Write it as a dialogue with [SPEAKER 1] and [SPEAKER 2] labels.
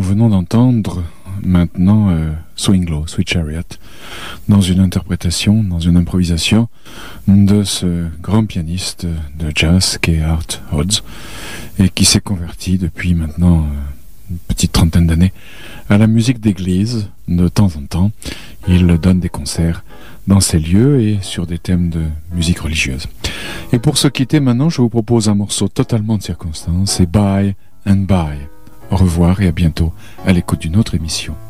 [SPEAKER 1] venons d'entendre maintenant Swing Low, Sweet Chariot, dans une interprétation, dans une improvisation de ce grand pianiste de jazz qu'est Art Hodds et qui s'est converti depuis maintenant une petite trentaine d'années à la musique d'église. De temps en temps, il donne des concerts dans ces lieux et sur des thèmes de musique religieuse. Et pour se quitter maintenant, je vous propose un morceau totalement de circonstance, c'est Bye and Bye. Au revoir et à bientôt à l'écoute d'une autre émission.